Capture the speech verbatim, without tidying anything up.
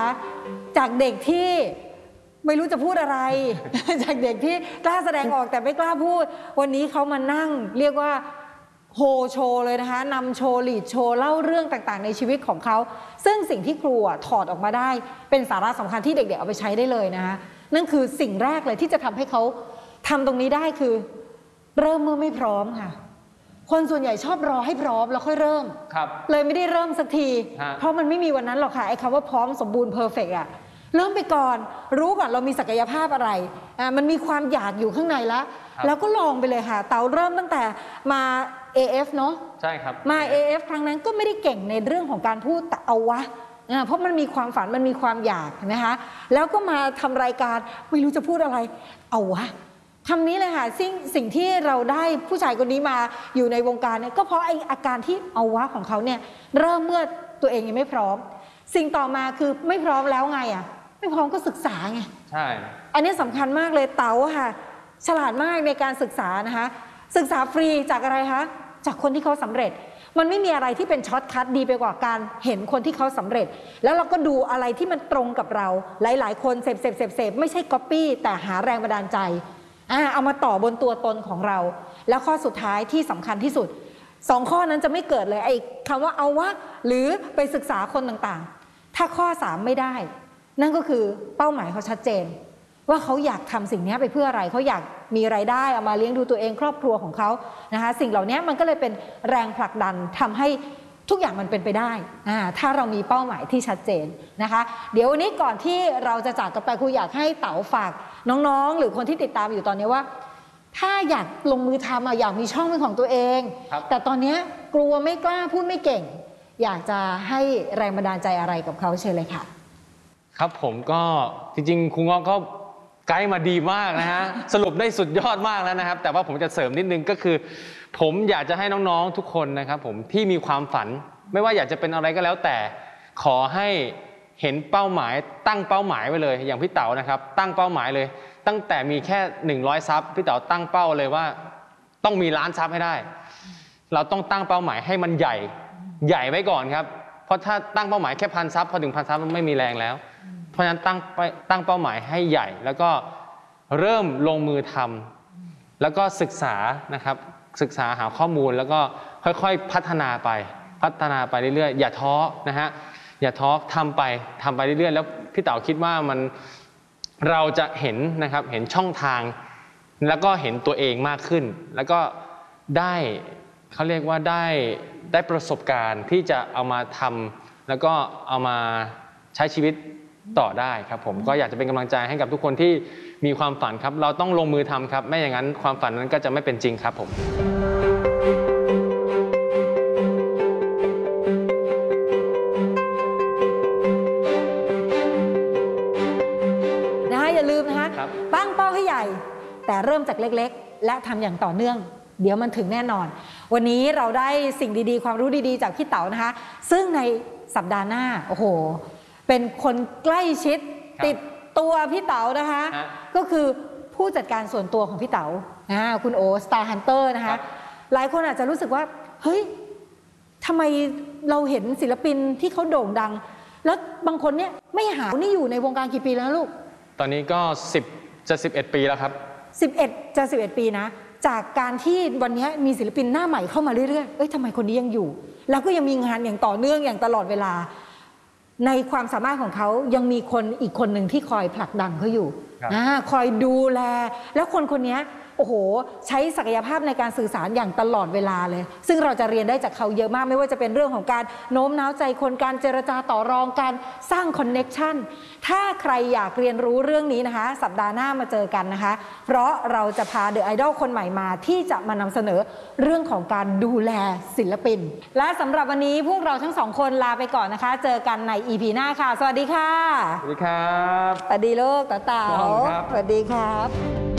จากเด็กที่ไม่รู้จะพูดอะไร จากเด็กที่กล้าแสดงออกแต่ไม่กล้าพูดวันนี้เขามานั่งเรียกว่าโฮโชว์เลยนะคะนำโชว์ลีดโชว์เล่าเรื่องต่างๆในชีวิตของเขาซึ่งสิ่งที่ครูถอดออกมาได้เป็นสาระสำคัญที่เด็กๆเอาไปใช้ได้เลยนะคะนั่นคือสิ่งแรกเลยที่จะทำให้เขาทำตรงนี้ได้คือเริ่มเมื่อไม่พร้อมค่ะคนส่วนใหญ่ชอบรอให้พร้อมแล้วค่อยเริ่มเลยไม่ได้เริ่มสักทีเพราะมันไม่มีวันนั้นหรอกค่ะไอ้คำว่าพร้อมสมบูรณ์เพอร์เฟกต์อะเริ่มไปก่อนรู้ก่อนเรามีศักยภาพอะไรอ่ามันมีความอยากอยู่ข้างในแล้วแล้วก็ลองไปเลยค่ะเต๋าเริ่มตั้งแต่มา เอ เอฟ เนาะใช่ครับมา เอ เอฟ ครั้งนั้นก็ไม่ได้เก่งในเรื่องของการพูดแต่เอาวะเพราะมันมีความฝันมันมีความอยากนะคะแล้วก็มาทำรายการไม่รู้จะพูดอะไรเอาวะคำนี้เลยค่ะสิ่งสิ่งที่เราได้ผู้ชายคนนี้มาอยู่ในวงการเนี่ยก็เพราะไออาการที่เอาวะของเขาเนี่ยเริ่มเมื่อตัวเองยังไม่พร้อมสิ่งต่อมาคือไม่พร้อมแล้วไงอ่ะไม่พร้อมก็ศึกษาไงใช่อันนี้สำคัญมากเลยเต๋าค่ะฉลาดมากในการศึกษานะคะศึกษาฟรีจากอะไรคะจากคนที่เขาสำเร็จมันไม่มีอะไรที่เป็นช็อตคัทดีไปกว่าการเห็นคนที่เขาสำเร็จแล้วเราก็ดูอะไรที่มันตรงกับเราหลายๆคนเสพเสพเสพเสพไม่ใช่ก๊อปปี้แต่หาแรงบันดาลใจอ่าเอามาต่อบนตัวตนของเราแล้วข้อสุดท้ายที่สำคัญที่สุดสองข้อนั้นจะไม่เกิดเลยไอ้คำว่าเอาวะหรือไปศึกษาคนต่างๆถ้าข้อสามไม่ได้นั่นก็คือเป้าหมายเขาชัดเจนว่าเขาอยากทำสิ่งนี้ไปเพื่ออะไรเขาอยากมีรายได้เอามาเลี้ยงดูตัวเองครอบครัวของเขานะคะสิ่งเหล่านี้มันก็เลยเป็นแรงผลักดันทำให้ทุกอย่างมันเป็นไปได้ถ้าเรามีเป้าหมายที่ชัดเจนนะคะเดี๋ยววันนี้ก่อนที่เราจะจากกันไปครูอยากให้เต๋าฝากน้องๆหรือคนที่ติดตามอยู่ตอนนี้ว่าถ้าอยากลงมือทำอยากมีช่องเป็นของตัวเองแต่ตอนนี้กลัวไม่กล้าพูดไม่เก่งอยากจะให้แรงบันดาลใจอะไรกับเขาเชิญเลยค่ะครับผมก็จริงๆครูเงาะก็ไกด์มาดีมากนะฮะสรุปได้สุดยอดมากแล้วนะครับแต่ว่าผมจะเสริมนิดนึงก็คือผมอยากจะให้น้องๆทุกคนนะครับผมที่มีความฝันไม่ว่าอยากจะเป็นอะไรก็แล้วแต่ขอให้เห็นเป้าหมายตั้งเป้าหมายไว้เลยอย่างพี่เต๋านะครับตั้งเป้าหมายเลยตั้งแต่มีแค่หนึ่งร้อยซับพี่เต๋าตั้งเป้าเลยว่าต้องมีล้านซับให้ได้เราต้องตั้งเป้าหมายให้มันใหญ่ใหญ่ไว้ก่อนครับเพราะถ้าตั้งเป้าหมายแค่พันซับพอถึงพันซับมันไม่มีแรงแล้วเพราะฉะนั้นตั้งตั้งเป้าหมายให้ใหญ่แล้วก็เริ่มลงมือทำแล้วก็ศึกษานะครับศึกษาหาข้อมูลแล้วก็ค่อยๆพัฒนาไปพัฒนาไปเรื่อยๆอย่าท้อนะฮะอย่าท้อทำไปทำไปเรื่อยๆแล้วพี่เต๋าคิดว่ามันเราจะเห็นนะครับเห็นช่องทางแล้วก็เห็นตัวเองมากขึ้นแล้วก็ได้เขาเรียกว่าได้ได้ประสบการณ์ที่จะเอามาทำแล้วก็เอามาใช้ชีวิตต่อได้ครับผมก็อยากจะเป็นกำลังใจให้กับทุกคนที่มีความฝันครับเราต้องลงมือทำครับไม่อย่างนั้นความฝันนั้นก็จะไม่เป็นจริงครับผมนะคะอย่าลืมนะคะตั้งเป้าให้ใหญ่แต่เริ่มจากเล็กๆและทำอย่างต่อเนื่องเดี๋ยวมันถึงแน่นอนวันนี้เราได้สิ่งดีๆความรู้ดีๆจากพี่เต๋านะคะซึ่งในสัปดาห์หน้าโอ้โหเป็นคนใกล้ชิดติดตัวพี่เต๋านะคะก็คือผู้จัดการส่วนตัวของพี่เต๋าคุณโอ Star Hunter นะคะหลายคนอาจจะรู้สึกว่าเฮ้ยทำไมเราเห็นศิลปินที่เขาโด่งดังแล้วบางคนเนี่ยไม่หานี่อยู่ในวงการกี่ปีแล้วลูกตอนนี้ก็สิบจะสิบเอ็ดปีแล้วครับสิบเอ็ดจะสิบเอ็ดปีนะจากการที่วันนี้มีศิลปินหน้าใหม่เข้ามาเรื่อยๆเอ้ยทำไมคนนี้ยังอยู่แล้วก็ยังมีงานอย่างต่อเนื่องอย่างตลอดเวลาในความสามารถของเขายังมีคนอีกคนหนึ่งที่คอยผลักดันเขาอยู่คอยดูแลแล้วคนคนนี้โอ้โหใช้ศักยภาพในการสื่อสารอย่างตลอดเวลาเลยซึ่งเราจะเรียนได้จากเขาเยอะมากไม่ว่าจะเป็นเรื่องของการโน้มน้าวใจคนการเจรจาต่อรองการสร้างคอนเน็กชันถ้าใครอยากเรียนรู้เรื่องนี้นะคะสัปดาห์หน้ามาเจอกันนะคะเพราะเราจะพาเดอะไอดอลคนใหม่มาที่จะมานำเสนอเรื่องของการดูแลศิลปินและสำหรับวันนี้พวกเราทั้งสองคนลาไปก่อนนะคะเจอกันใน อี พี หน้าค่ะสวัสดีค่ะสวัสดีครับสวัสดีโลกเต๋าสวัสดีครับ